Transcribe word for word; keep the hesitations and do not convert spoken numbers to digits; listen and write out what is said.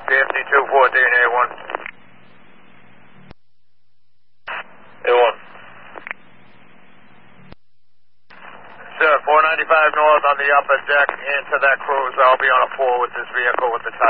P F D two fourteen, A one. A one. Sir, four ninety-five north on the upper deck into that cruise. I'll be on a four with this vehicle with the top.